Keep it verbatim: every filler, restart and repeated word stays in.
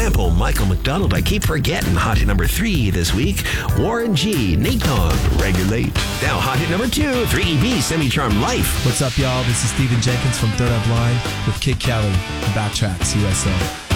example, Michael McDonald, I keep forgetting. Hot hit number three this week. Warren G, Nate Dogg, Regulate. Now hot hit number two, three E B, Semi-Charmed Life. What's up, y'all? This is Steven Jenkins from Third Eye Blind with Kid Kelly and Backtracks U S A.